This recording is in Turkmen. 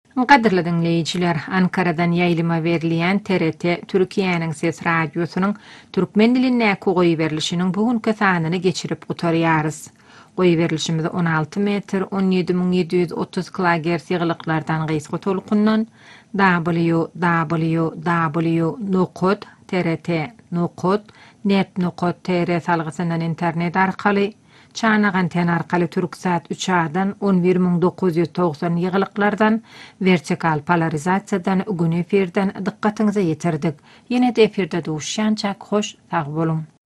Qadirli dinleyijiler, Ankara'dan ýaýlyma berilýän TRT Türkiýanyň Ses radiosynyň türkmen diline goýy berilişiniň bugünkü sanyny geçirip gutarýarys. Goýy berilişimiz 16 metr 17730 kHz ýyglyklardan gysga tolkundan www.trt.net.tr salgysyndan internet arkaly Çanagan anten arkaly Türksat 3A-dan 11990 ýyglyklardan vertikal polarizasiýadan gün efirden dykkatyňyza ýetirdik. Ýene-de efirde duşýançak hoş sag bolun.